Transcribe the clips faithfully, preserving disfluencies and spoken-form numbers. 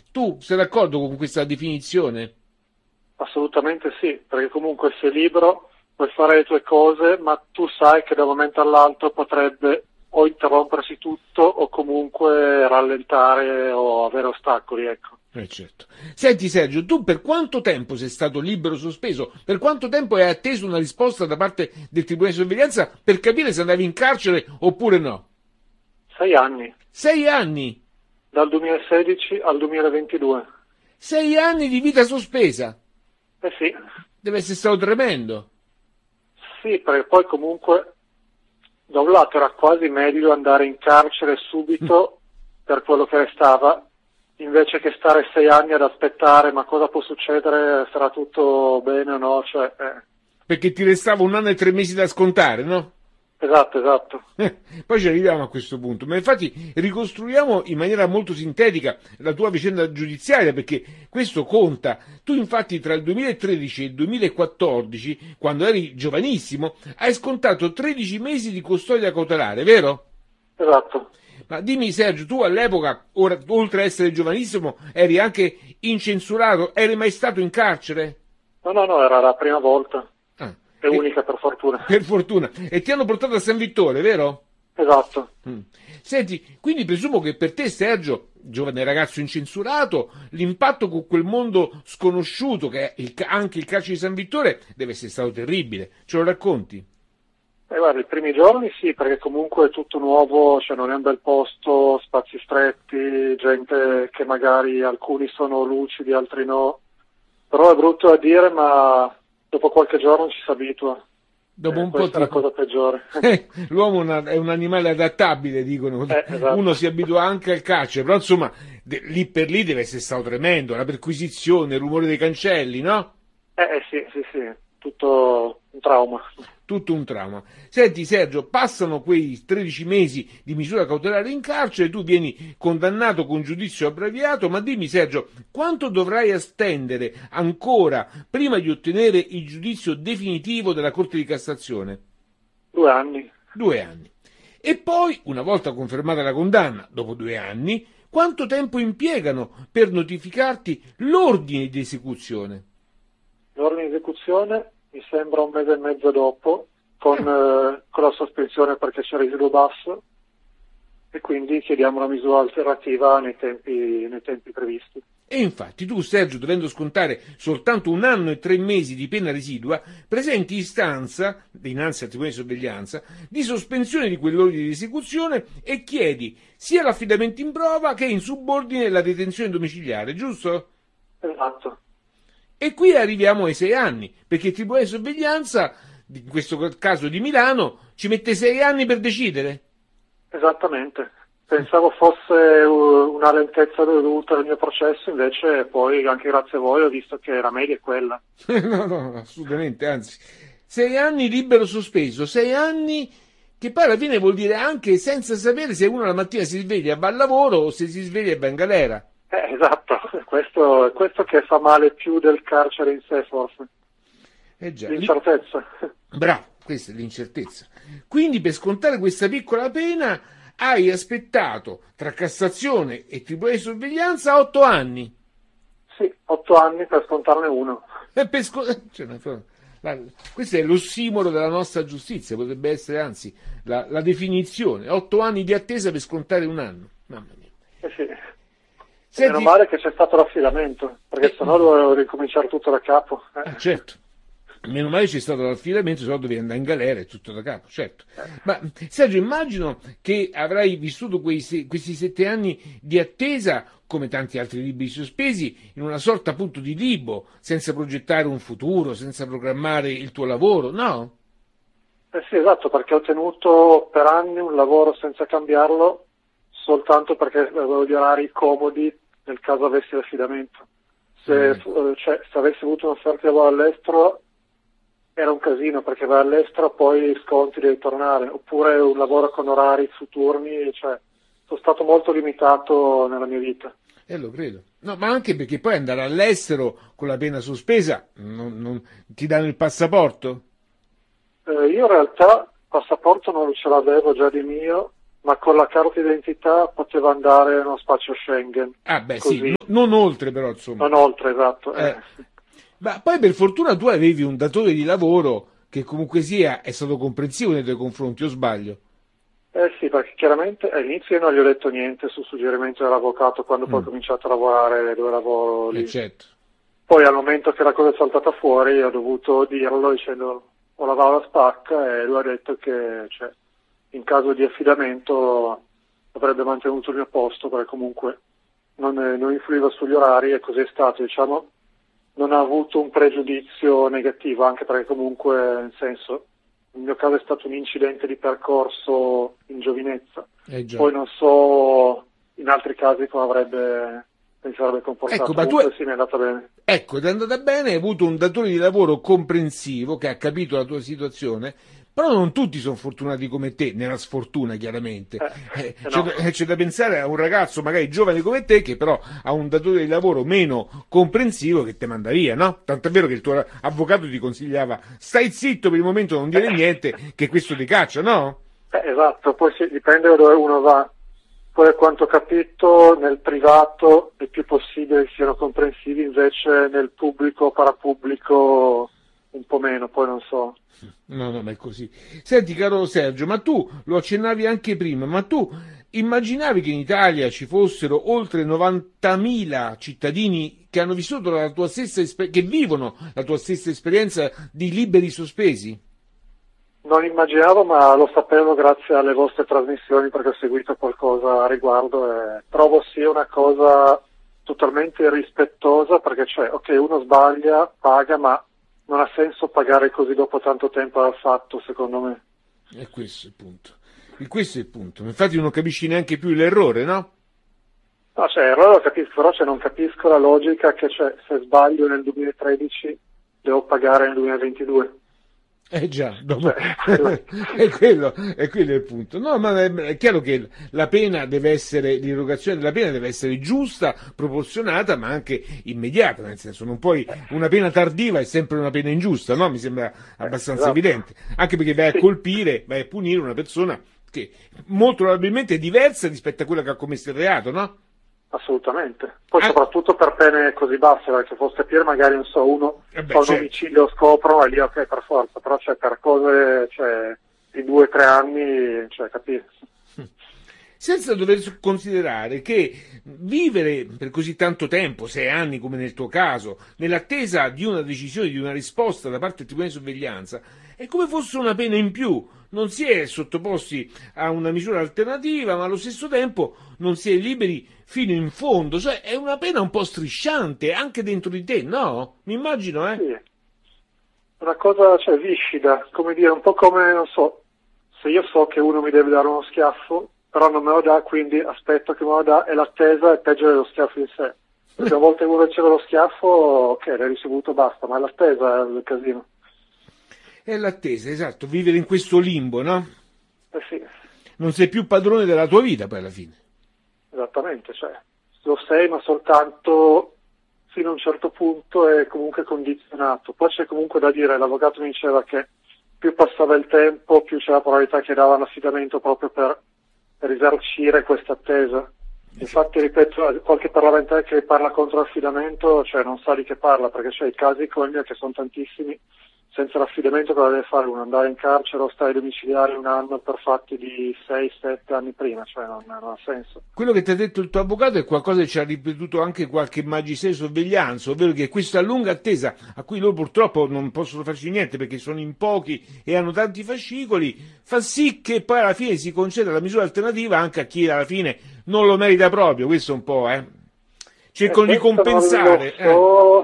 Tu sei d'accordo con questa definizione? Assolutamente sì, perché comunque sei libero, puoi fare le tue cose, ma tu sai che da un momento all'altro potrebbe o interrompersi tutto o comunque rallentare o avere ostacoli, ecco. Eh certo. Senti Sergio, tu per quanto tempo sei stato libero sospeso? Per quanto tempo hai atteso una risposta da parte del Tribunale di Sorveglianza per capire se andavi in carcere oppure no? Sei anni, Sei anni! dal duemilasedici al duemilaventidue. Sei anni di vita sospesa! Eh sì, Deve essere stato tremendo. sì, perché poi comunque da un lato era quasi meglio andare in carcere subito per quello che restava, invece che stare sei anni ad aspettare ma cosa può succedere, sarà tutto bene o no, cioè, eh. Perché ti restava un anno e tre mesi da scontare, no? Esatto, esatto. Eh, Poi ci arriviamo a questo punto, ma infatti ricostruiamo in maniera molto sintetica la tua vicenda giudiziaria perché questo conta. Tu infatti tra il duemilatredici e il duemilaquattordici, quando eri giovanissimo, hai scontato tredici mesi di custodia cautelare, vero? Esatto. Ma dimmi Sergio, tu all'epoca, ora, oltre ad essere giovanissimo, eri anche incensurato, eri mai stato in carcere? No, no, no, era la prima volta, Ah, è e- unica per fortuna. per fortuna. E ti hanno portato a San Vittore, vero? Esatto. Mm. Senti, quindi presumo che per te, Sergio, giovane ragazzo incensurato, l'impatto con quel mondo sconosciuto, che è il ca- anche il carcere di San Vittore, deve essere stato terribile. Ce lo racconti? E guarda, i primi giorni sì, perché comunque è tutto nuovo, cioè non è un bel posto, spazi stretti, gente che magari alcuni sono lucidi, altri no. Però è brutto da dire, ma dopo qualche giorno ci si abitua. Dopo Eh, un po' questa è la ti... cosa peggiore. Eh, l'uomo è una- è un animale adattabile, dicono. Eh, esatto. Uno si abitua anche al carcere, però insomma, de- lì per lì deve essere stato tremendo, la perquisizione, il rumore dei cancelli, no? Eh, eh sì, sì, sì, tutto un trauma. Tutto un trauma. Senti Sergio, passano quei tredici mesi di misura cautelare in carcere, tu vieni condannato con giudizio abbreviato, ma dimmi Sergio, quanto dovrai attendere ancora prima di ottenere il giudizio definitivo della Corte di Cassazione? Due anni. Due anni. E poi, una volta confermata la condanna, dopo due anni, quanto tempo impiegano per notificarti l'ordine di esecuzione? L'ordine di esecuzione mi sembra un mese e mezzo dopo, con, eh, con la sospensione perché c'è residuo basso, e quindi chiediamo una misura alternativa nei tempi, nei tempi previsti. E infatti tu, Sergio, dovendo scontare soltanto un anno e tre mesi di pena residua, presenti istanza, dinanzi al Tribunale di Sorveglianza, di sospensione di quell'ordine di esecuzione e chiedi sia l'affidamento in prova che in subordine la detenzione domiciliare, giusto? Esatto. E qui arriviamo ai sei anni, perché il Tribunale di Sorveglianza, in questo caso di Milano, ci mette sei anni per decidere. Esattamente. Pensavo fosse uh, una lentezza dovuta al mio processo, invece poi anche grazie a voi ho visto che la media è quella. No, no, assolutamente, anzi. Sei anni libero sospeso, sei anni che poi alla fine vuol dire anche senza sapere se uno la mattina si sveglia e va al lavoro o se si sveglia e va in galera. Eh, esatto, questo è questo che fa male più del carcere in sé forse, Eh già, lì- l'incertezza. bravo, questa è l'incertezza. Quindi per scontare questa piccola pena hai aspettato tra Cassazione e Tribunale di Sorveglianza otto anni. Sì, otto anni per scontarne uno. E per sco- cioè, una- la- questo è l'ossimoro della nostra giustizia, potrebbe essere anzi la, la definizione. Otto anni di attesa per scontare un anno. Mamma mia. Eh sì. Senti- Meno male che c'è stato l'affidamento, perché sennò dovevo ricominciare tutto da capo. Eh. Ah, certo. Meno male c'è stato l'affidamento, se no dovevi andare in galera e tutto da capo, certo. Ma Sergio, immagino che avrai vissuto quei se- questi sette anni di attesa, come tanti altri libri sospesi, in una sorta appunto di limbo, senza progettare un futuro, senza programmare il tuo lavoro, no? Eh sì, esatto, perché ho tenuto per anni un lavoro senza cambiarlo, soltanto perché avevo gli orari comodi nel caso avessi l'affidamento. Se, Mm. eh, cioè, se avessi avuto un'offerta di lavoro all'estero era un casino, perché vai all'estero poi sconti devi tornare, oppure un lavoro con orari su turni, cioè sono stato molto limitato nella mia vita. Eh, lo credo. No, ma anche perché poi andare all'estero con la pena sospesa non, non- ti danno il passaporto? Eh, io in realtà il passaporto non ce l'avevo già di mio, ma con la carta d'identità poteva andare nello spazio Schengen. Ah beh Così. sì, no, non oltre però insomma. Non oltre, esatto. Eh. Eh. Ma poi per fortuna tu avevi un datore di lavoro che comunque sia è stato comprensivo nei tuoi confronti, o sbaglio? Eh sì, perché chiaramente all'inizio io non gli ho detto niente sul suggerimento dell'avvocato quando poi ho Mm. cominciato a lavorare dove lavoro lì. Eh, certo. Poi al momento che la cosa è saltata fuori ho dovuto dirlo dicendo ho lavato la spacca e lui ha detto che cioè, in caso di affidamento avrebbe mantenuto il mio posto perché comunque non, non influiva sugli orari e così è stato, diciamo, non ha avuto un pregiudizio negativo anche perché comunque, nel senso, nel mio caso è stato un incidente di percorso in giovinezza, Eh, già. poi non so in altri casi come avrebbe mi sarebbe comportato. Ecco, ma tu- Comunque sì, mi è andata bene. Ecco, ti è andata bene, hai avuto un datore di lavoro comprensivo che ha capito la tua situazione, però non tutti sono fortunati come te, nella sfortuna chiaramente. Eh, Eh, eh, c'è, no. da- c'è da pensare a un ragazzo magari giovane come te che però ha un datore di lavoro meno comprensivo che te manda via, no? Tant'è vero che il tuo avvocato ti consigliava stai zitto per il momento, non dire niente, che questo ti caccia, no? Eh, esatto, poi sì, dipende da dove uno va. Poi a quanto ho capito nel privato è più possibile che siano comprensivi, invece nel pubblico, parapubblico un po' meno, poi non so. No, no, ma è così. Senti, caro Sergio, ma tu lo accennavi anche prima, ma tu immaginavi che in Italia ci fossero oltre novantamila cittadini che hanno vissuto la tua stessa esper- che vivono la tua stessa esperienza di liberi sospesi? Non immaginavo, ma lo sapevo grazie alle vostre trasmissioni perché ho seguito qualcosa a riguardo e trovo sia una cosa totalmente irrispettosa perché cioè, ok, uno sbaglia, paga, ma non ha senso pagare così dopo tanto tempo dal fatto, secondo me. E questo è il punto. E questo è il punto. Infatti non capisci neanche più l'errore, no? No, cioè, allora lo capisco, però cioè, non capisco la logica che cioè, se sbaglio nel duemilatredici devo pagare nel duemilaventidue. Eh già, dopo... è, quello, è quello il punto. No, ma è, è chiaro che la pena deve essere, l'irrogazione della pena deve essere giusta, proporzionata, ma anche immediata, nel senso, non puoi, una pena tardiva è sempre una pena ingiusta, no? Mi sembra abbastanza esatto. evidente. Anche perché vai a Sì. colpire, vai a punire una persona che molto probabilmente è diversa rispetto a quella che ha commesso il reato, no? Assolutamente. Poi Ah. soprattutto per pene così basse, perché se fosse capire magari, non so, uno Eh beh, fa un certo. omicidio, scoprono e lì ok per forza, però cioè per cose cioè, di due o tre anni, cioè capisci. Senza dover considerare che vivere per così tanto tempo, sei anni come nel tuo caso, nell'attesa di una decisione, di una risposta da parte del Tribunale di Sorveglianza, è come fosse una pena in più. Non si è sottoposti a una misura alternativa, ma allo stesso tempo non si è liberi fino in fondo. Cioè è una pena un po' strisciante anche dentro di te, no? Mi immagino, eh? Sì. Una cosa, cioè, viscida, come dire, un po' come, non so, se io so che uno mi deve dare uno schiaffo, però non me lo dà, quindi aspetto che me lo dà, e l'attesa è peggio dello schiaffo in sé. Perché una volta che uno riceve lo schiaffo, ok, l'hai ricevuto, basta, ma l'attesa è il casino. È l'attesa, esatto, vivere in questo limbo, no? Eh sì, Non sei più padrone della tua vita poi alla fine. esattamente, cioè, lo sei, ma soltanto fino a un certo punto è comunque condizionato. Poi c'è comunque da dire, l'avvocato mi diceva che più passava il tempo, più c'era la probabilità che dava l'affidamento proprio per risarcire questa attesa. Infatti, ripeto, qualche parlamentare che parla contro l'affidamento, cioè non sa di che parla, perché c'è i casi come il mio, che sono tantissimi, senza l'affidamento cosa deve fare uno? Andare in carcere o stare domiciliare un anno per fatti di sei sette anni prima, cioè non, non ha senso. Quello che ti ha detto il tuo avvocato è qualcosa che ci ha ripetuto anche qualche magistrato di sorveglianza, ovvero che questa lunga attesa, a cui loro purtroppo non possono farci niente perché sono in pochi e hanno tanti fascicoli, fa sì che poi alla fine si conceda la misura alternativa anche a chi alla fine non lo merita proprio. Questo un po', eh. Cercano Eh, di questo compensare. non lo so.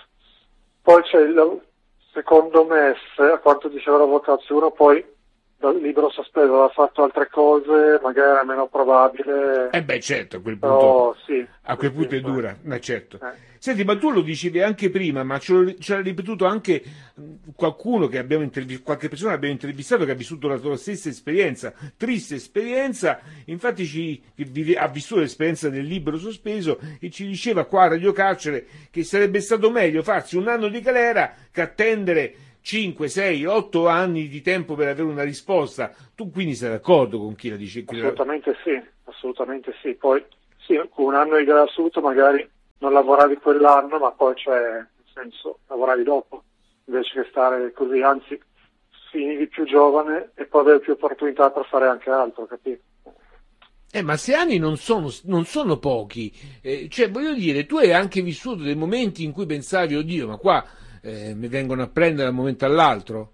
Poi c'è il, secondo me, se, a quanto diceva l'avvocato, se uno poi dal libero sospeso aveva fatto altre cose, magari era meno probabile. Eh, eh beh, certo, a quel punto, Però, sì, a quel sì, punto sì, è dura, ma certo. eh. Senti, ma tu lo dicevi anche prima, ma ce l'ha, ce l'ha ripetuto anche qualcuno che abbiamo intervistato, qualche persona che abbiamo intervistato che ha vissuto la tua stessa esperienza, triste esperienza, infatti ci, che ha vissuto l'esperienza del libero sospeso e ci diceva qua a Radio Carcere che sarebbe stato meglio farsi un anno di galera che attendere cinque, sei, otto anni di tempo per avere una risposta. Tu quindi sei d'accordo con chi la dice? Assolutamente sì, assolutamente sì. Poi sì, con un anno di grado assoluto magari non lavoravi quell'anno, ma poi c'è, nel senso, lavoravi dopo, invece che stare così, anzi finivi più giovane e poi avevi più opportunità per fare anche altro, capito? Eh, ma sei anni non sono, non sono pochi, eh, cioè voglio dire, tu hai anche vissuto dei momenti in cui pensavi, oddio, ma qua eh, mi vengono a prendere da un momento all'altro?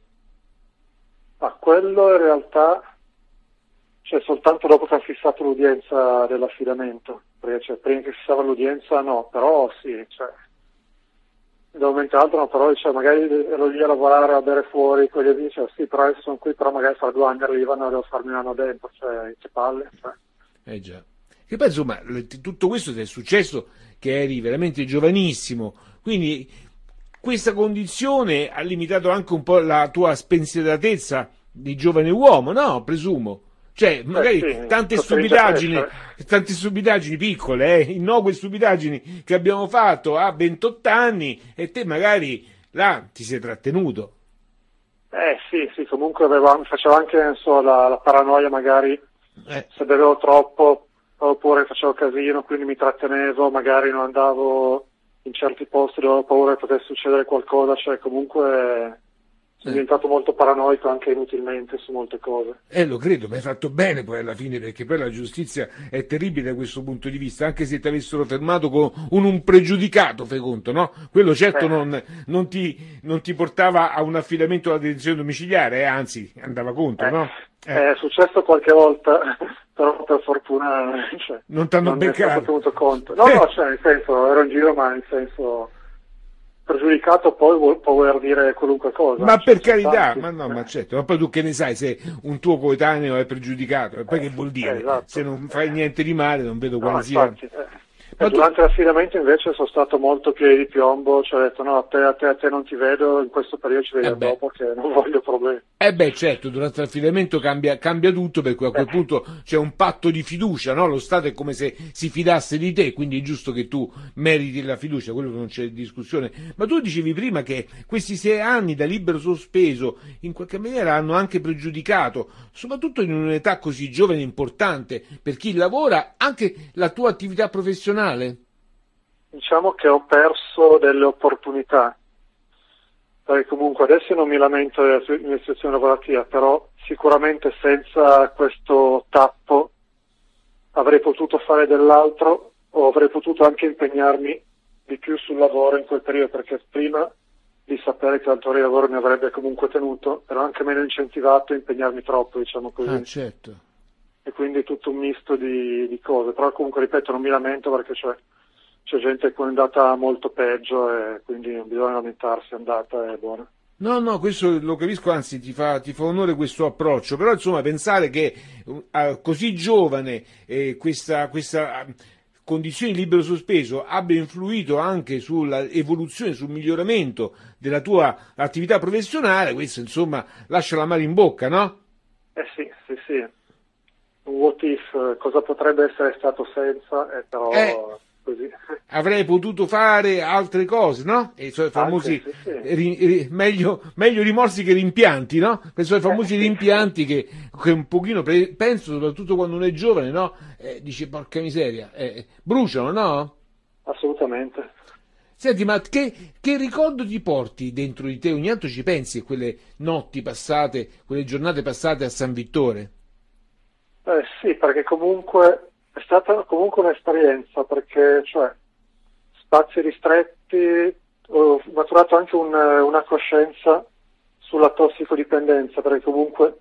Ma quello in realtà, cioè soltanto dopo che ha fissato l'udienza dell'affidamento, perché cioè, prima che fissava l'udienza no, però sì, cioè, da un momento all'altro no, però cioè, magari ero lì a lavorare, a bere fuori, quelli lì, cioè sì, però adesso sono qui, però magari fra due anni arrivano e devo farmi un anno dentro, cioè, che palle, cioè. Eh già. Che poi insomma, tutto questo ti è successo che eri veramente giovanissimo, quindi questa condizione ha limitato anche un po' la tua spensieratezza di giovane uomo, no? Presumo. Cioè, magari Eh sì, tante costringe a stupidaggini, crescere. tante stupidaggini piccole, eh, innocue stupidaggini che abbiamo fatto a ventotto anni e te magari là ti sei trattenuto. Eh sì, sì, comunque avevo, facevo anche non so, la, la paranoia magari Eh. se bevevo troppo oppure facevo casino, quindi mi trattenevo, magari non andavo in certi posti dove avevo paura che potesse succedere qualcosa, cioè comunque sono diventato molto paranoico anche inutilmente su molte cose. Eh, lo credo, ma hai fatto bene poi alla fine, perché poi la giustizia è terribile da questo punto di vista, anche se ti avessero fermato con un, un pregiudicato, fai conto, no? Quello certo Eh. non, non, ti, non ti portava a un affidamento alla detenzione domiciliare, eh, anzi, andava contro, Eh, no? Eh. È successo qualche volta, però per fortuna cioè, Non t'hanno non è stato beccato. tenuto conto. No, no, cioè nel senso, ero in giro, ma nel senso pregiudicato poi vuol, può voler dire qualunque cosa. Ma cioè, per carità, tanti. ma no, ma Eh, certo, ma poi tu che ne sai se un tuo coetaneo è pregiudicato? E poi che vuol eh, dire? esatto. Se non fai niente di male, non vedo No, quale sia. infatti. Eh. Ma E tu... durante l'affidamento invece sono stato molto più di piombo, cioè ho detto no, a te, a te, a te non ti vedo, in questo periodo ci Eh vediamo beh. dopo che non voglio problemi. Eh beh, certo, durante l'affidamento cambia, cambia tutto, perché a quel Eh. punto c'è un patto di fiducia, no? Lo Stato è come se si fidasse di te, quindi è giusto che tu meriti la fiducia, quello non c'è discussione. Ma tu dicevi prima che questi sei anni da libero sospeso in qualche maniera hanno anche pregiudicato, soprattutto in un'età così giovane e importante, per chi lavora, anche la tua attività professionale. Diciamo che ho perso delle opportunità, perché comunque adesso non mi lamento della mia situazione lavorativa, però sicuramente senza questo tappo avrei potuto fare dell'altro o avrei potuto anche impegnarmi di più sul lavoro in quel periodo, perché prima di sapere che l'altro di lavoro mi avrebbe comunque tenuto ero anche meno incentivato a impegnarmi troppo, diciamo così. Ah, certo. E quindi tutto un misto di, di cose, però comunque ripeto non mi lamento perché c'è c'è gente che è andata molto peggio e quindi non bisogna lamentarsi, è andata, è buona. No, no, questo lo capisco, anzi ti fa, ti fa onore questo approccio, però insomma pensare che uh, così giovane eh, questa, questa uh, condizione di libero sospeso abbia influito anche sull'evoluzione, sul miglioramento della tua attività professionale, questo insomma lascia la mano in bocca, no? Eh sì, sì, sì. Un what if, cosa potrebbe essere stato senza, eh, però... Eh. Così. Avrei potuto fare altre cose, no? E i suoi famosi Anche, sì, sì. ri, ri, meglio, meglio rimorsi che rimpianti, no? Quei suoi famosi Eh, sì. rimpianti che, che un pochino pre, penso, soprattutto quando uno è giovane, no? Eh, dice porca miseria, eh, bruciano, no? Assolutamente. Senti, ma che, che ricordo ti porti dentro di te? Ogni tanto ci pensi a quelle notti passate, quelle giornate passate a San Vittore? Eh sì, perché comunque è stata comunque un'esperienza, perché cioè spazi ristretti, ho maturato anche un, una coscienza sulla tossicodipendenza, perché comunque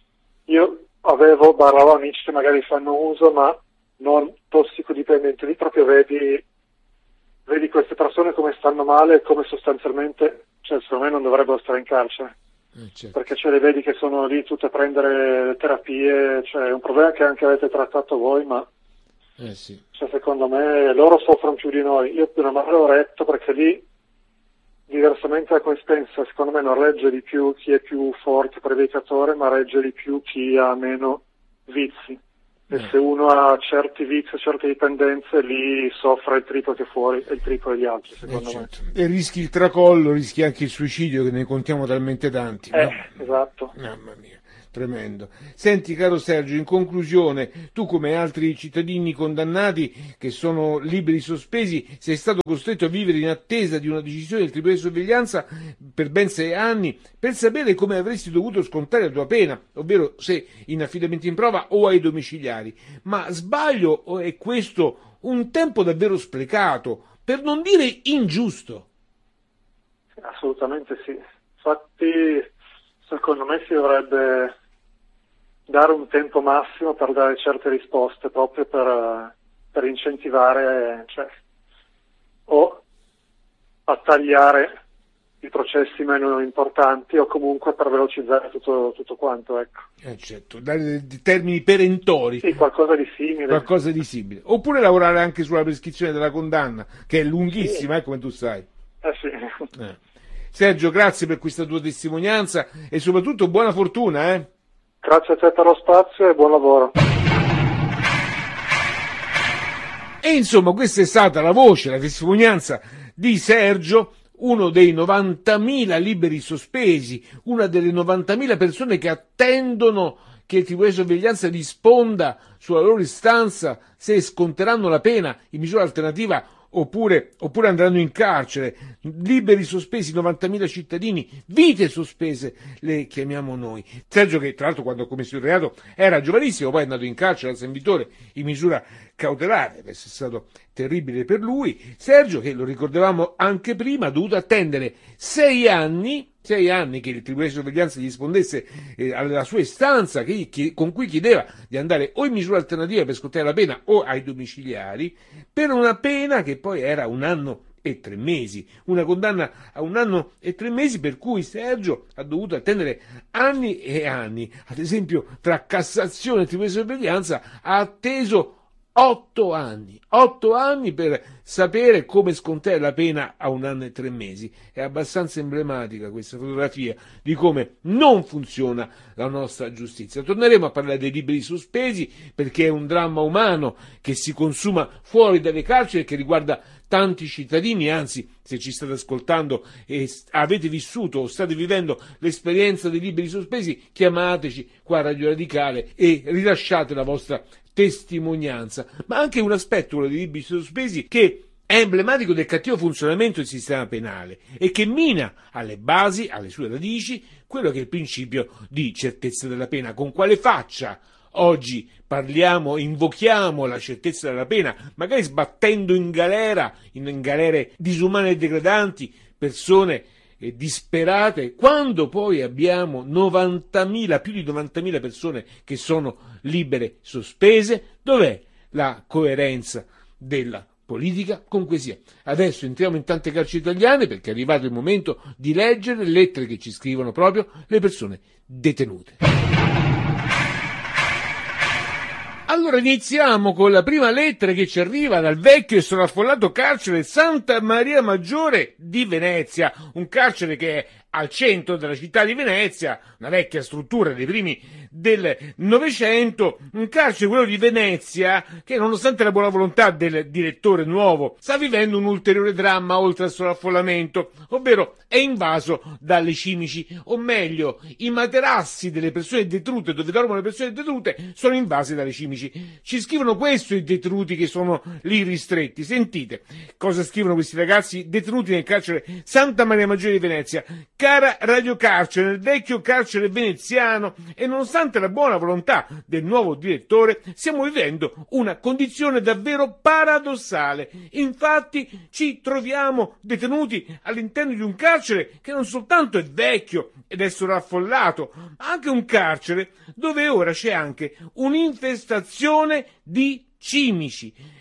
io avevo, barravo amici che magari fanno uso, ma non tossicodipendenti, lì proprio vedi, vedi queste persone come stanno male e come sostanzialmente, cioè secondo me non dovrebbero stare in carcere. Eh, certo. Perché ce le vedi che sono lì tutte a prendere le terapie, cioè è un problema che anche avete trattato voi, ma Eh sì. cioè, secondo me loro soffrono più di noi. Io più non avevo retto perché lì, diversamente da come si pensa, secondo me non regge di più chi è più forte predicatore, ma regge di più chi ha meno vizi. E se uno ha certi vizi, certe dipendenze, lì soffre il triplo che fuori e il triplo degli altri, secondo eh certo. me. E rischi il tracollo, rischi anche il suicidio, che ne contiamo talmente tanti. Eh, no? esatto. Mamma mia. Tremendo. Senti, caro Sergio, in conclusione, tu come altri cittadini condannati che sono liberi sospesi, sei stato costretto a vivere in attesa di una decisione del tribunale di sorveglianza per ben sei anni, per sapere come avresti dovuto scontare la tua pena, ovvero se in affidamento in prova o ai domiciliari. Ma sbaglio o è questo un tempo davvero sprecato, per non dire ingiusto? Assolutamente sì. Infatti, secondo me si dovrebbe dare un tempo massimo per dare certe risposte, proprio per, per incentivare, cioè, o a tagliare i processi meno importanti o comunque per velocizzare tutto, tutto quanto, ecco. Eh certo, dare dei termini perentori. Sì, qualcosa di simile. Qualcosa di simile. Oppure lavorare anche sulla prescrizione della condanna, che è lunghissima, sì. eh, come tu sai. Eh sì. Eh. Sergio, grazie per questa tua testimonianza e soprattutto buona fortuna, eh? Grazie a te per lo spazio e buon lavoro. E insomma, questa è stata la voce, la testimonianza di Sergio, uno dei novantamila liberi sospesi, una delle novantamila persone che attendono che il tribunale di sorveglianza risponda sulla loro istanza se sconteranno la pena in misura alternativa oppure, oppure andranno in carcere. Liberi sospesi novantamila cittadini, vite sospese le chiamiamo noi. Sergio, che tra l'altro quando ha commesso il reato era giovanissimo, poi è andato in carcere da San Vittore in misura cautelare, deve essere stato terribile per lui. Sergio, che lo ricordavamo anche prima, ha dovuto attendere sei anni sei anni che il tribunale di sorveglianza gli rispondesse eh, alla sua istanza che, che, con cui chiedeva di andare o in misura alternativa per scontare la pena o ai domiciliari, per una pena che poi era un anno e tre mesi, una condanna a un anno e tre mesi per cui Sergio ha dovuto attendere anni e anni. Ad esempio, tra Cassazione e tribunale di sorveglianza ha atteso Otto anni, otto anni per sapere come scontare la pena a un anno e tre mesi. È abbastanza emblematica questa fotografia di come non funziona la nostra giustizia. Torneremo a parlare dei liberi sospesi perché è un dramma umano che si consuma fuori dalle carceri e che riguarda tanti cittadini, anzi, se ci state ascoltando e avete vissuto o state vivendo l'esperienza dei liberi sospesi, chiamateci qua a Radio Radicale e rilasciate la vostra testimonianza. Ma anche un aspetto, quello dei liberi sospesi, che è emblematico del cattivo funzionamento del sistema penale e che mina alle basi, alle sue radici, quello che è il principio di certezza della pena. Con quale faccia oggi parliamo, invochiamo la certezza della pena, magari sbattendo in galera, in galere disumane e degradanti, persone eh, disperate, quando poi abbiamo novantamila, più di novantamila persone che sono libere sospese? Dov'è la coerenza della politica? Comunque sia, adesso entriamo in tante carceri italiane perché è arrivato il momento di leggere le lettere che ci scrivono proprio le persone detenute. Allora iniziamo con la prima lettera che ci arriva dal vecchio e sovraffollato carcere Santa Maria Maggiore di Venezia, un carcere che è al centro della città di Venezia, una vecchia struttura dei primi del Novecento, un carcere, quello di Venezia, che nonostante la buona volontà del direttore nuovo sta vivendo un ulteriore dramma oltre al sovraffollamento, ovvero è invaso dalle cimici, o meglio, i materassi delle persone detenute, dove dormono le persone detenute, sono invasi dalle cimici. Ci scrivono questo i detenuti che sono lì ristretti. Sentite cosa scrivono questi ragazzi detenuti nel carcere Santa Maria Maggiore di Venezia. Cara Radio Carcere, nel vecchio carcere veneziano e nonostante la buona volontà del nuovo direttore stiamo vivendo una condizione davvero paradossale. Infatti ci troviamo detenuti all'interno di un carcere che non soltanto è vecchio ed è sovraffollato, ma anche un carcere dove ora c'è anche un'infestazione di cimici.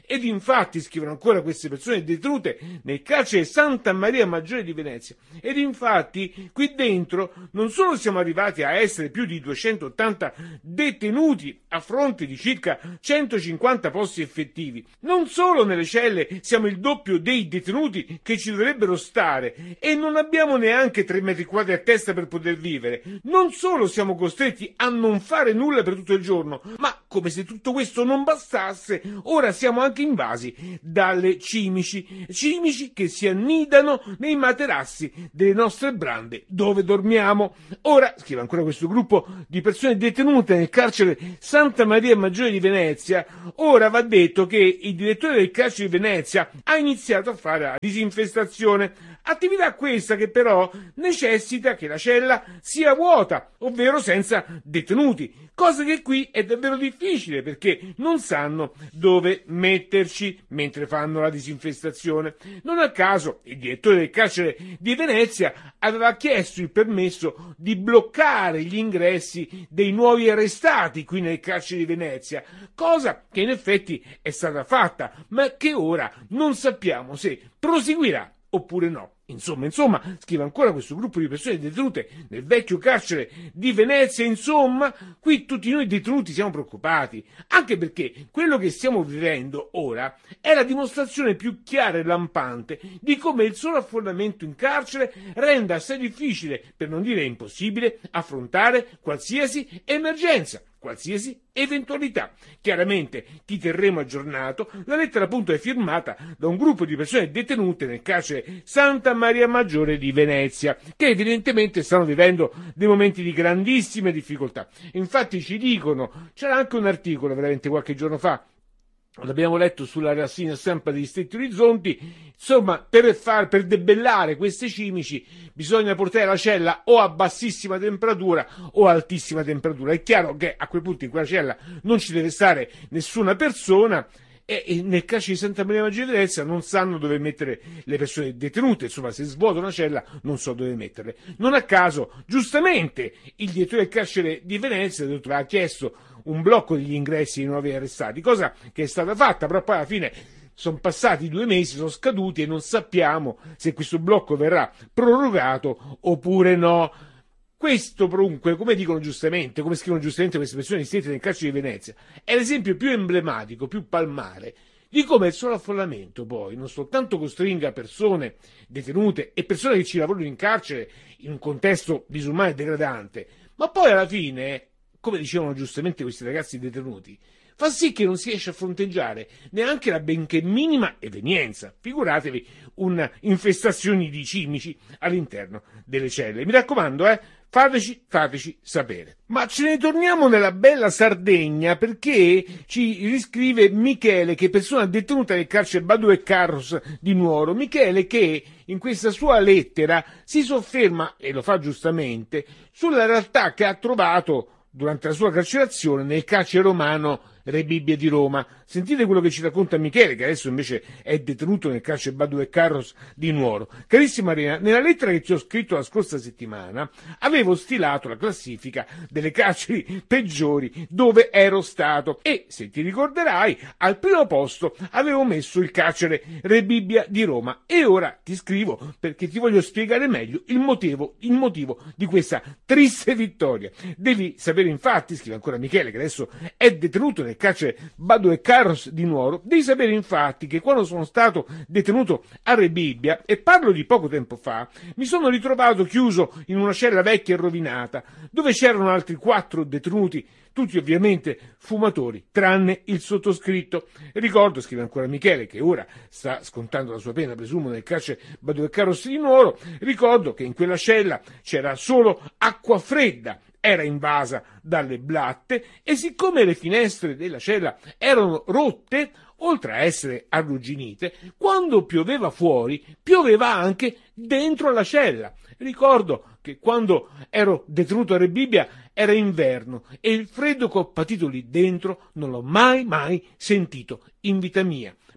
Ed infatti, scrivono ancora queste persone detenute nel carcere Santa Maria Maggiore di Venezia, ed infatti qui dentro non solo siamo arrivati a essere più di duecentottanta detenuti a fronte di circa centocinquanta posti effettivi, non solo nelle celle siamo il doppio dei detenuti che ci dovrebbero stare e non abbiamo neanche tre metri quadri a testa per poter vivere, non solo siamo costretti a non fare nulla per tutto il giorno, ma come se tutto questo non bastasse, ora siamo anche invasi dalle cimici, cimici che si annidano nei materassi delle nostre brande dove dormiamo. Ora, scrive ancora questo gruppo di persone detenute nel carcere Santa Maria Maggiore di Venezia, ora va detto che il direttore del carcere di Venezia ha iniziato a fare la disinfestazione, attività questa che però necessita che la cella sia vuota, ovvero senza detenuti, cosa che qui è davvero difficile perché non sanno dove metterci mentre fanno la disinfestazione. Non a caso il direttore del carcere di Venezia aveva chiesto il permesso di bloccare gli ingressi dei nuovi arrestati qui nel carcere di Venezia, cosa che in effetti è stata fatta, ma che ora non sappiamo se proseguirà oppure no. Insomma, insomma, scrive ancora questo gruppo di persone detenute nel vecchio carcere di Venezia, insomma, qui tutti noi detenuti siamo preoccupati, anche perché quello che stiamo vivendo ora è la dimostrazione più chiara e lampante di come il sovraffollamento in carcere renda assai difficile, per non dire impossibile, affrontare qualsiasi emergenza, qualsiasi eventualità. Chiaramente ti terremo aggiornato, la lettera appunto è firmata da un gruppo di persone detenute nel carcere Santa Maria Maggiore di Venezia, che evidentemente stanno vivendo dei momenti di grandissime difficoltà. Infatti ci dicono, c'era anche un articolo veramente qualche giorno fa, l'abbiamo letto sulla rassegna stampa degli Stretti Orizzonti, insomma, per, far, per debellare queste cimici bisogna portare la cella o a bassissima temperatura o a altissima temperatura. È chiaro che a quel punto in quella cella non ci deve stare nessuna persona e nel carcere di Santa Maria Maggiore di Venezia non sanno dove mettere le persone detenute, insomma, se svuota una cella non so dove metterle. Non a caso, giustamente, il direttore del carcere di Venezia aveva chiesto un blocco degli ingressi dei nuovi arrestati, cosa che è stata fatta, però poi alla fine sono passati due mesi, sono scaduti e non sappiamo se questo blocco verrà prorogato oppure no. Questo, comunque, come dicono giustamente, come scrivono giustamente queste persone iscritte nel carcere di Venezia, è l'esempio più emblematico, più palmare, di come il sovraffollamento poi non soltanto costringa persone detenute e persone che ci lavorano in carcere in un contesto disumano e degradante, ma poi alla fine, come dicevano giustamente questi ragazzi detenuti, fa sì che non si riesce a fronteggiare neanche la benché minima evenienza, figuratevi una infestazione di cimici all'interno delle celle. Mi raccomando, eh, fateci, fateci sapere. Ma ce ne torniamo nella bella Sardegna perché ci riscrive Michele, che è persona detenuta nel carcere Badu e Carros di Nuoro. Michele che in questa sua lettera si sofferma, e lo fa giustamente, sulla realtà che ha trovato durante la sua carcerazione nel carcere romano Re Bibbia di Roma. Sentite quello che ci racconta Michele, che adesso invece è detenuto nel carcere Badu e Carros di Nuoro. Carissima Marina, nella lettera che ti ho scritto la scorsa settimana avevo stilato la classifica delle carceri peggiori dove ero stato e, se ti ricorderai, al primo posto avevo messo il carcere Re Bibbia di Roma e ora ti scrivo perché ti voglio spiegare meglio il motivo, il motivo di questa triste vittoria. Devi sapere infatti, scrive ancora Michele, che adesso è detenuto nel carcere Badu e Carros di Nuoro, devi sapere infatti che quando sono stato detenuto a Re Bibbia, e parlo di poco tempo fa, mi sono ritrovato chiuso in una cella vecchia e rovinata, dove c'erano altri quattro detenuti, tutti ovviamente fumatori, tranne il sottoscritto. Ricordo, scrive ancora Michele, che ora sta scontando la sua pena, presumo, nel carcere Badu e Carros di Nuoro, ricordo che in quella cella c'era solo acqua fredda, era invasa dalle blatte e siccome le finestre della cella erano rotte, oltre a essere arrugginite, quando pioveva fuori, pioveva anche dentro la cella. Ricordo che quando ero detenuto a Re Bibbia era inverno e il freddo che ho patito lì dentro non l'ho mai mai sentito in vita mia.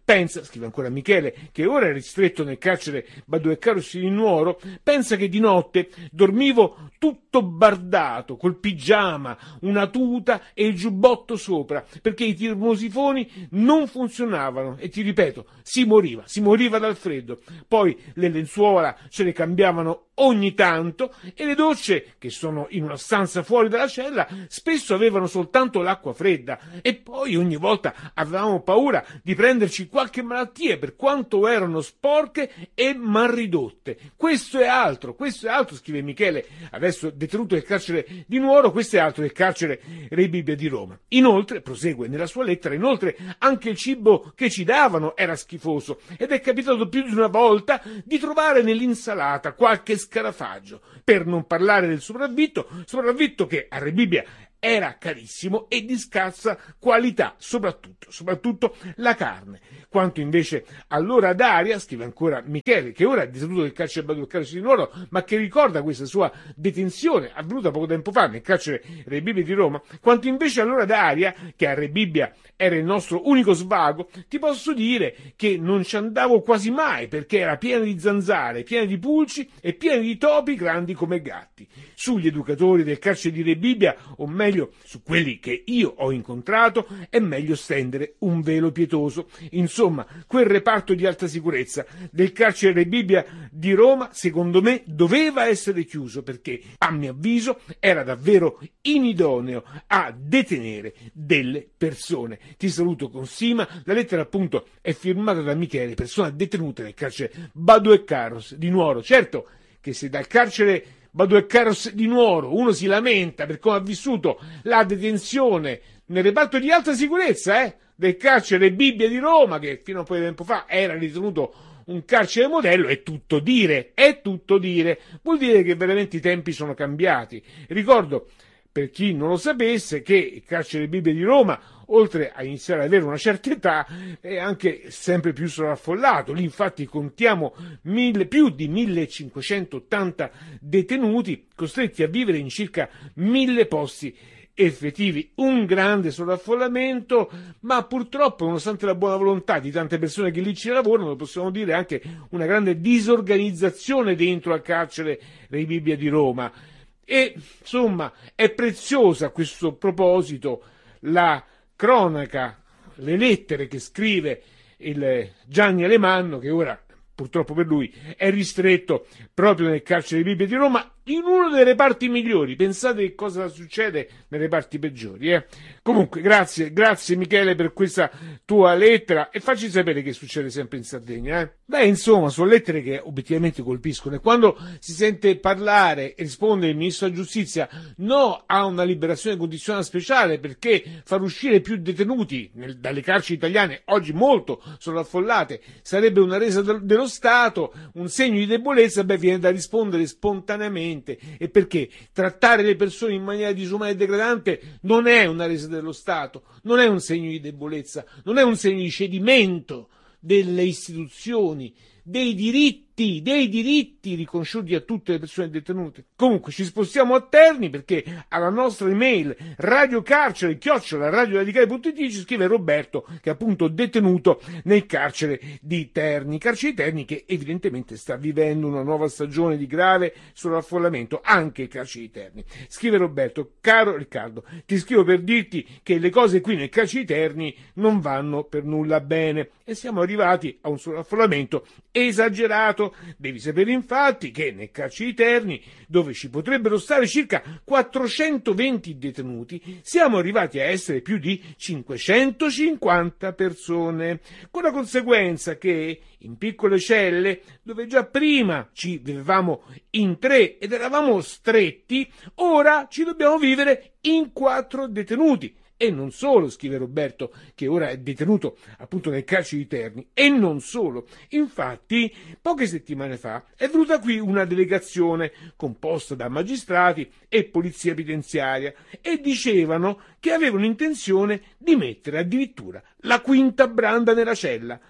Pensa, scrive ancora Michele, che ora è ristretto nel carcere Badoè-Carros di Nuoro, pensa che di notte dormivo tutto bardato, col pigiama, una tuta e il giubbotto sopra, perché i termosifoni non funzionavano e ti ripeto, si moriva, si moriva dal freddo. Poi le lenzuola ce le cambiavano ogni tanto e le docce, che sono in una stanza fuori dalla cella, spesso avevano soltanto l'acqua fredda e poi ogni volta avevamo paura di prenderci qualche malattia per quanto erano sporche e malridotte. Questo è altro, questo è altro, scrive Michele, adesso detenuto nel carcere di Nuoro, questo è altro del carcere Re Bibbia di Roma. Inoltre, prosegue nella sua lettera, inoltre anche il cibo che ci davano era schifoso ed è capitato più di una volta di trovare nell'insalata qualche scarafaggio, per non parlare del sopravvitto, sopravvitto che a Re Bibbia era carissimo e di scarsa qualità, soprattutto, soprattutto la carne. Quanto invece allora ad Aria, scrive ancora Michele, che ora è detenuto nel carcere Badoè-Carros di Nuoro, ma che ricorda questa sua detenzione avvenuta poco tempo fa nel carcere Re Bibbia di Roma, quanto invece allora ad Aria, che a Re Bibbia era il nostro unico svago, ti posso dire che non ci andavo quasi mai perché era piena di zanzare, piena di pulci e piena di topi grandi come gatti. Sugli educatori del carcere di Re Bibbia, o meglio su quelli che io ho incontrato, è meglio stendere un velo pietoso. Insomma, quel reparto di alta sicurezza del carcere Re Bibbia di Roma, secondo me, doveva essere chiuso perché, a mio avviso, era davvero inidoneo a detenere delle persone. Ti saluto con stima, la lettera appunto è firmata da Michele, persona detenuta nel carcere Badoè-Carros di Nuoro. Certo che se dal carcere Badoè-Carros di Nuoro uno si lamenta per come ha vissuto la detenzione nel reparto di alta sicurezza eh, del carcere Bibbia di Roma, che fino a poco tempo fa era ritenuto un carcere modello, è tutto dire, è tutto dire, vuol dire che veramente i tempi sono cambiati. Ricordo, per chi non lo sapesse, che il carcere Bibbia di Roma, oltre a iniziare ad avere una certa età, è anche sempre più sovraffollato. Lì infatti contiamo mille, più di millecinquecentottanta detenuti costretti a vivere in circa mille posti effettivi. Un grande sovraffollamento, ma purtroppo, nonostante la buona volontà di tante persone che lì ci lavorano, possiamo dire anche una grande disorganizzazione dentro al carcere Re Bibbia di Roma. E insomma è preziosa a questo proposito la cronaca, le lettere che scrive il Gianni Alemanno, che ora purtroppo per lui è ristretto proprio nel carcere di Bibbia di Roma, in uno dei reparti migliori. Pensate che cosa succede nei reparti peggiori. Eh? Comunque, grazie, grazie Michele per questa tua lettera e facci sapere che succede sempre in Sardegna. Eh? Beh, insomma, sono lettere che obiettivamente colpiscono e quando si sente parlare e risponde il Ministro della Giustizia no a una liberazione condizionata speciale perché far uscire più detenuti nel, dalle carceri italiane, oggi molto sovraffollate, sarebbe una resa del, dello Stato, un segno di debolezza, beh, viene da rispondere spontaneamente. E perché trattare le persone in maniera disumana e degradante non è una resa dello Stato, non è un segno di debolezza, non è un segno di cedimento delle istituzioni, dei diritti, dei diritti riconosciuti a tutte le persone detenute. Comunque ci spostiamo a Terni perché alla nostra email radiocarcere chiocciola radioradicale punto it ci scrive Roberto che è appunto detenuto nel carcere di Terni, carcere di Terni che evidentemente sta vivendo una nuova stagione di grave sovraffollamento, anche il carcere di Terni. Scrive Roberto: caro Riccardo, ti scrivo per dirti che le cose qui nel carcere di Terni non vanno per nulla bene e siamo arrivati a un sovraffollamento esagerato. Devi sapere infatti che nel carcere di Terni, dove ci potrebbero stare circa quattrocentoventi detenuti, siamo arrivati a essere più di cinquecentocinquanta persone, con la conseguenza che in piccole celle, dove già prima ci vivevamo in tre ed eravamo stretti, ora ci dobbiamo vivere in quattro detenuti. E non solo, scrive Roberto, che ora è detenuto appunto nel carcere di Terni, e non solo. Infatti, poche settimane fa è venuta qui una delegazione composta da magistrati e polizia penitenziaria e dicevano che avevano intenzione di mettere addirittura la quinta branda nella cella.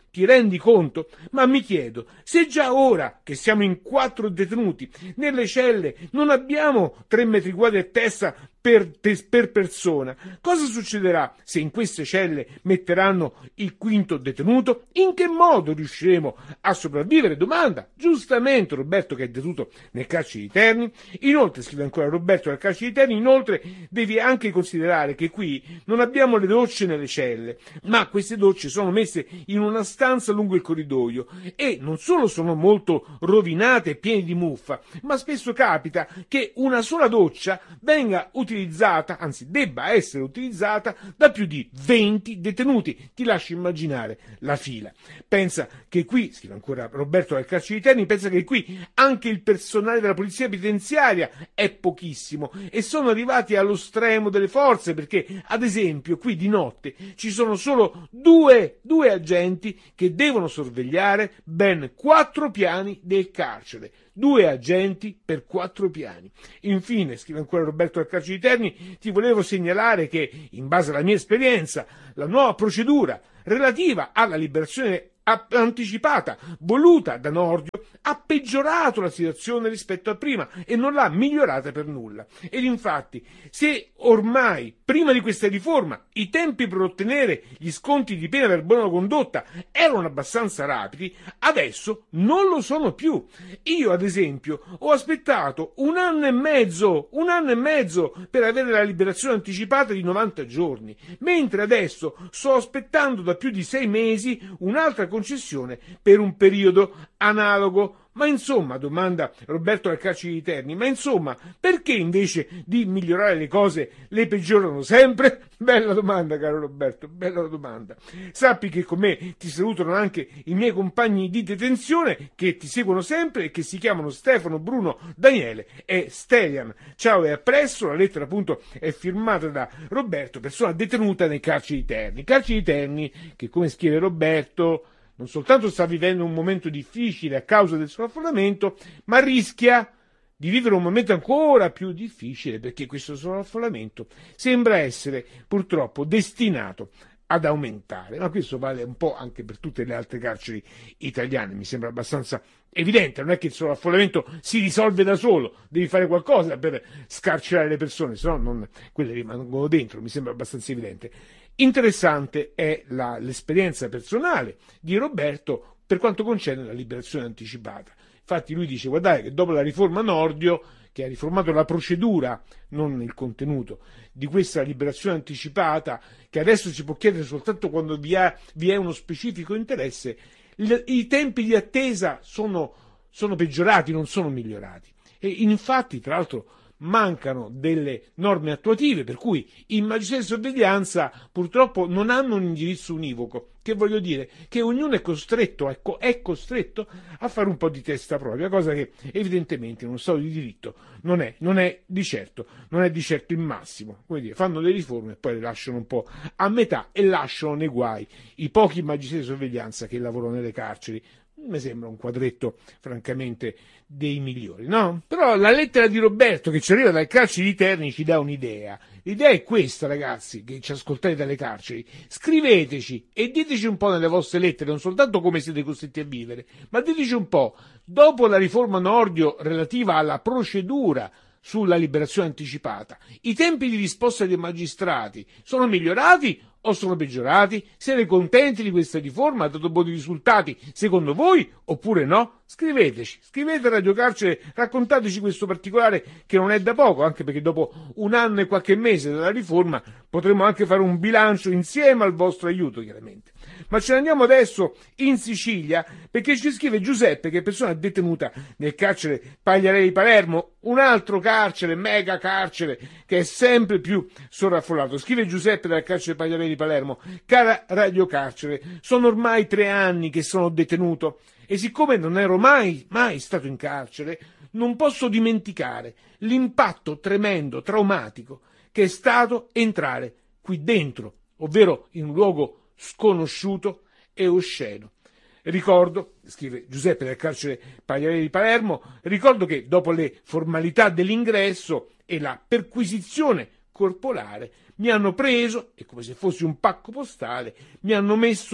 Ti rendi conto? Ma mi chiedo, se già ora che siamo in quattro detenuti, nelle celle non abbiamo tre metri quadri a testa per, per persona, cosa succederà se in queste celle metteranno il quinto detenuto? In che modo riusciremo a sopravvivere? Domanda giustamente Roberto, che è detenuto nel carcere di Terni. Inoltre, scrive ancora Roberto, nel carcere di Terni, inoltre devi anche considerare che qui non abbiamo le docce nelle celle, ma queste docce sono messe in una stanza lungo il corridoio e non solo sono molto rovinate e piene di muffa, ma spesso capita che una sola doccia venga utilizzata, anzi debba essere utilizzata da più di venti detenuti. Ti lascio immaginare la fila. Pensa che qui, scrive ancora Roberto del carcere di Terni, pensa che qui anche il personale della polizia penitenziaria è pochissimo e sono arrivati allo stremo delle forze, perché ad esempio qui di notte ci sono solo due, due agenti che devono sorvegliare ben quattro piani del carcere. Due agenti per quattro piani. Infine, scrive ancora Roberto del carcere di Terni, ti volevo segnalare che, in base alla mia esperienza, la nuova procedura relativa alla liberazione anticipata voluta da Nordio ha peggiorato la situazione rispetto a prima e non l'ha migliorata per nulla. Ed infatti, se ormai prima di questa riforma i tempi per ottenere gli sconti di pena per buona condotta erano abbastanza rapidi, adesso non lo sono più. Io, ad esempio, ho aspettato un anno e mezzo, un anno e mezzo per avere la liberazione anticipata di novanta giorni, mentre adesso sto aspettando da più di sei mesi un'altra concessione per un periodo analogo. Ma insomma, domanda Roberto del carcere di Terni, ma insomma, perché invece di migliorare le cose le peggiorano sempre? Bella domanda, caro Roberto, bella domanda. Sappi che con me ti salutano anche i miei compagni di detenzione che ti seguono sempre e che si chiamano Stefano, Bruno, Daniele e Stelian. Ciao e a presto. La lettera appunto è firmata da Roberto, persona detenuta nei carceri di Terni. Carceri di Terni che, come scrive Roberto, non soltanto sta vivendo un momento difficile a causa del sovraffollamento, ma rischia di vivere un momento ancora più difficile, perché questo sovraffollamento sembra essere purtroppo destinato ad aumentare. Ma questo vale un po' anche per tutte le altre carceri italiane, mi sembra abbastanza evidente. Non è che il sovraffollamento si risolve da solo, devi fare qualcosa per scarcerare le persone, se no non, quelle rimangono dentro, mi sembra abbastanza evidente. Interessante è la, l'esperienza personale di Roberto per quanto concerne la liberazione anticipata. Infatti lui dice, guardate che dopo la riforma Nordio, che ha riformato la procedura, non il contenuto, di questa liberazione anticipata, che adesso si può chiedere soltanto quando vi, ha, vi è uno specifico interesse, il, i tempi di attesa sono, sono peggiorati, non sono migliorati. E infatti, tra l'altro, mancano delle norme attuative, per cui i magistrati di sorveglianza purtroppo non hanno un indirizzo univoco, che voglio dire che ognuno è costretto, è, co- è costretto a fare un po' di testa propria, cosa che evidentemente in uno Stato di diritto non è, non è di certo, non è di certo il massimo. Come dire, fanno le riforme e poi le lasciano un po' a metà e lasciano nei guai i pochi magistrati di sorveglianza che lavorano nelle carceri. Mi sembra un quadretto francamente dei migliori, no? Però la lettera di Roberto che ci arriva dal carcere di Terni ci dà un'idea. L'idea è questa, ragazzi, che ci ascoltate dalle carceri. Scriveteci e diteci un po' nelle vostre lettere, non soltanto come siete costretti a vivere, ma diteci un po', dopo la riforma Nordio relativa alla procedura sulla liberazione anticipata, i tempi di risposta dei magistrati sono migliorati o sono peggiorati? Siete contenti di questa riforma? Ha dato buoni risultati secondo voi oppure no? Scriveteci, scrivete a Radio Carcere, raccontateci questo particolare che non è da poco, anche perché dopo un anno e qualche mese dalla riforma potremo anche fare un bilancio insieme al vostro aiuto, chiaramente. Ma ce ne andiamo adesso in Sicilia, perché ci scrive Giuseppe, che è persona detenuta nel carcere Pagliarelli di Palermo, un altro carcere, mega carcere, che è sempre più sovraffollato. Scrive Giuseppe dal carcere Pagliarelli di Palermo: cara Radio Carcere, sono ormai tre anni che sono detenuto e siccome non ero mai, mai stato in carcere, non posso dimenticare l'impatto tremendo, traumatico, che è stato entrare qui dentro, ovvero in un luogo sconosciuto e osceno. Ricordo, scrive Giuseppe del carcere Pagliarelli di Palermo, ricordo che dopo le formalità dell'ingresso e la perquisizione corporale mi hanno preso e, come se fossi un pacco postale, mi hanno messo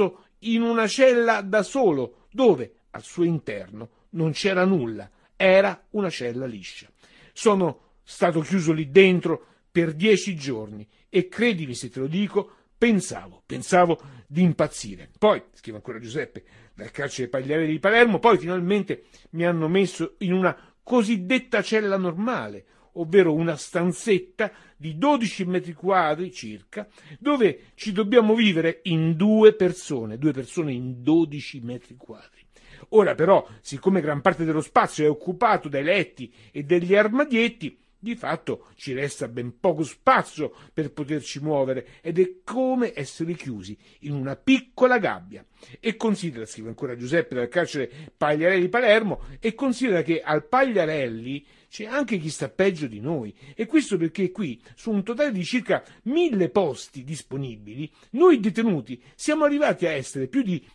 in una cella da solo, dove al suo interno non c'era nulla, era una cella liscia. Sono stato chiuso lì dentro per dieci giorni e credimi se te lo dico, pensavo, pensavo di impazzire. Poi, scrive ancora Giuseppe, dal carcere Pagliarelli di Palermo, poi finalmente mi hanno messo in una cosiddetta cella normale, ovvero una stanzetta di dodici metri quadri circa, dove ci dobbiamo vivere in due persone, due persone in dodici metri quadri. Ora però, siccome gran parte dello spazio è occupato dai letti e degli armadietti, di fatto ci resta ben poco spazio per poterci muovere ed è come essere chiusi in una piccola gabbia. E considera, scrive ancora Giuseppe dal carcere Pagliarelli di Palermo, e considera che al Pagliarelli c'è anche chi sta peggio di noi, e questo perché qui, su un totale di circa mille posti disponibili, noi detenuti siamo arrivati a essere più di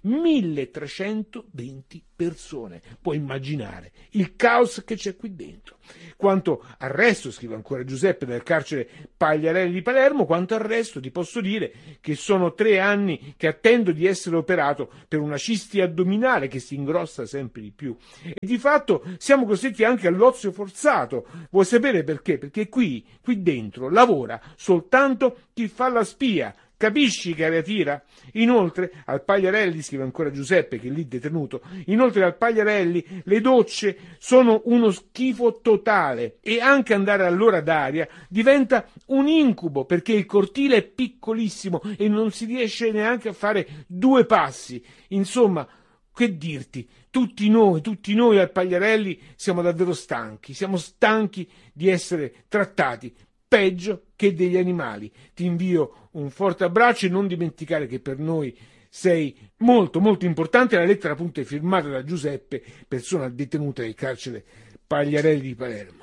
milletrecentoventi persone. Puoi immaginare il caos che c'è qui dentro. Quanto al resto, scrive ancora Giuseppe dal carcere Pagliarelli di Palermo, quanto al resto ti posso dire che sono tre anni che attendo di essere operato per una cisti addominale che si ingrossa sempre di più, e di fatto siamo costretti anche all'ozio forzato. Vuoi sapere perché? Perché qui, qui dentro lavora soltanto chi fa la spia. Capisci, Cariatira? Inoltre, al Pagliarelli, scrive ancora Giuseppe, che è lì detenuto, inoltre al Pagliarelli le docce sono uno schifo totale e anche andare all'ora d'aria diventa un incubo perché il cortile è piccolissimo e non si riesce neanche a fare due passi. Insomma, che dirti? Tutti noi, tutti noi al Pagliarelli siamo davvero stanchi, siamo stanchi di essere trattati peggio che degli animali. Ti invio un forte abbraccio e non dimenticare che per noi sei molto molto importante. La lettera appunto è firmata da Giuseppe, persona detenuta del carcere Pagliarelli di Palermo.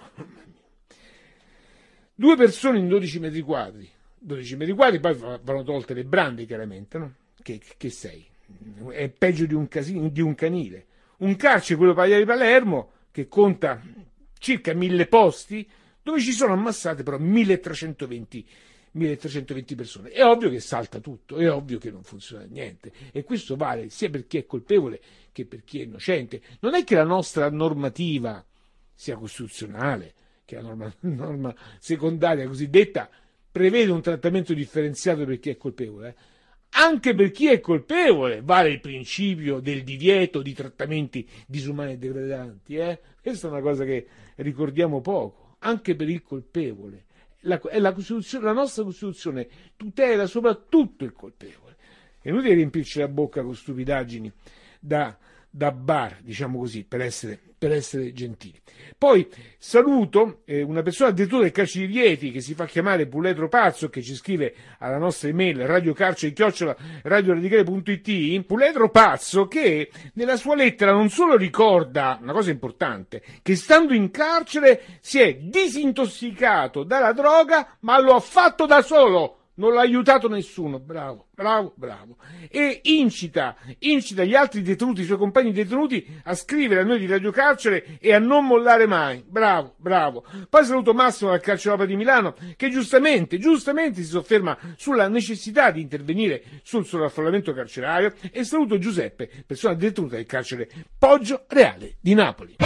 Due persone in dodici metri quadri, dodici metri quadri, poi vanno tolte le brande chiaramente, no? Che, che sei? È peggio di un, casino, di un canile. Un carcere, quello Pagliarelli di Palermo, che conta circa mille posti, dove ci sono ammassate però milletrecentoventi persone. È ovvio che salta tutto, è ovvio che non funziona niente, e questo vale sia per chi è colpevole che per chi è innocente. Non è che la nostra normativa sia costituzionale, che la norma, norma secondaria cosiddetta prevede un trattamento differenziato per chi è colpevole. Anche per chi è colpevole vale il principio del divieto di trattamenti disumani e degradanti. Eh? Questa è una cosa che ricordiamo poco. Anche per il colpevole. La, la, Costituzione, la nostra Costituzione tutela soprattutto il colpevole. È inutile riempirci la bocca con stupidaggini da, da bar, diciamo così, per essere, per essere gentili. Poi saluto eh, una persona detenuta del carcere di Rieti che si fa chiamare Puledro Pazzo, che ci scrive alla nostra email radiocarcere chiocciola radioradicale punto it. Puledro Pazzo, che nella sua lettera non solo ricorda una cosa importante, che stando in carcere si è disintossicato dalla droga, ma lo ha fatto da solo. Non l'ha aiutato nessuno, bravo, bravo, bravo. E incita, incita gli altri detenuti, i suoi compagni detenuti, a scrivere a noi di Radio Carcere e a non mollare mai. Bravo, bravo. Poi saluto Massimo dal Carcere Opera di Milano, che giustamente, giustamente si sofferma sulla necessità di intervenire sul sovraffollamento carcerario, e saluto Giuseppe, persona detenuta del carcere Poggio Reale di Napoli.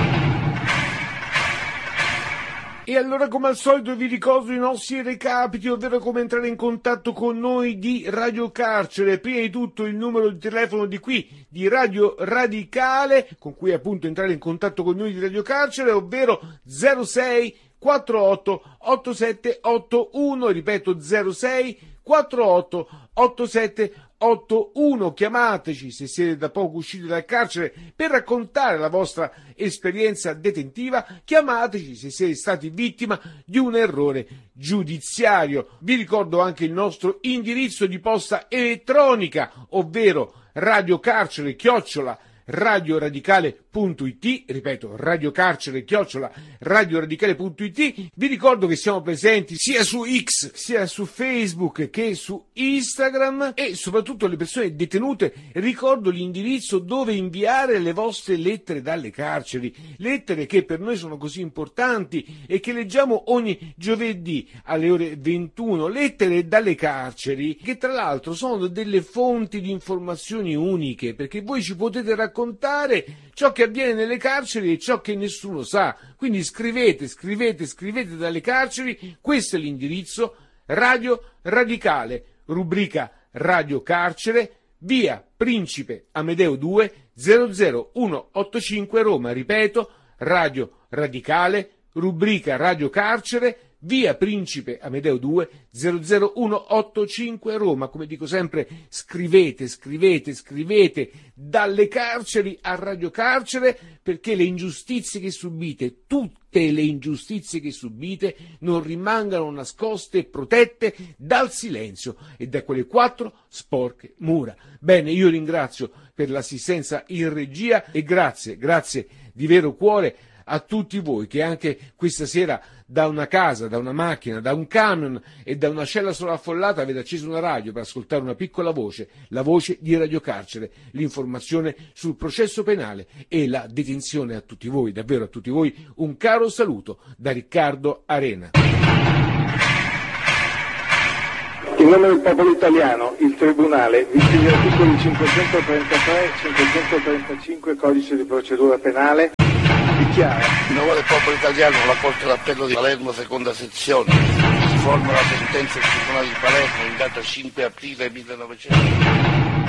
E allora, come al solito, vi ricordo i nostri recapiti, ovvero come entrare in contatto con noi di Radio Carcere. Prima di tutto il numero di telefono di qui, di Radio Radicale, con cui appunto entrare in contatto con noi di Radio Carcere, ovvero zero sei quarantotto ottantasette ottantuno, ripeto zero sei quarantotto ottantasette ottantuno. Chiamateci se siete da poco usciti dal carcere per raccontare la vostra esperienza detentiva, chiamateci se siete stati vittima di un errore giudiziario. Vi ricordo anche il nostro indirizzo di posta elettronica, ovvero radiocarcere chiocciola radioradicale punto it, ripeto, radiocarcere chiocciola radioradicale punto it. Vi ricordo che siamo presenti sia su X, sia su Facebook che su Instagram, e soprattutto le persone detenute ricordo l'indirizzo dove inviare le vostre lettere dalle carceri, lettere che per noi sono così importanti e che leggiamo ogni giovedì alle ore ventuno, lettere dalle carceri che tra l'altro sono delle fonti di informazioni uniche, perché voi ci potete raccontare ciò che avviene nelle carceri e ciò che nessuno sa. Quindi scrivete, scrivete, scrivete dalle carceri. Questo è l'indirizzo: Radio Radicale, rubrica Radio Carcere, via Principe Amedeo due, zero zero uno otto cinque Roma. Ripeto, Radio Radicale, rubrica Radio Carcere, via Principe Amedeo due, zero zero uno otto cinque Roma. Come dico sempre, scrivete, scrivete, scrivete dalle carceri a Radio Carcere, perché le ingiustizie che subite, tutte le ingiustizie che subite, non rimangano nascoste e protette dal silenzio e da quelle quattro sporche mura. Bene, io ringrazio per l'assistenza in regia e grazie, grazie di vero cuore a tutti voi che anche questa sera da una casa, da una macchina, da un camion e da una cella sovraffollata avete acceso una radio per ascoltare una piccola voce, la voce di Radio Carcere, l'informazione sul processo penale e la detenzione. A tutti voi, davvero a tutti voi, un caro saluto da Riccardo Arena. In nome del popolo italiano, il Tribunale, visti gli articoli cinquecentotrentatré e cinquecentotrentacinque Codice di procedura penale, dichiara: in nome del popolo italiano, la Corte d'Appello di Palermo, seconda sezione, si forma la sentenza del Tribunale di Palermo in data cinque aprile millenovecento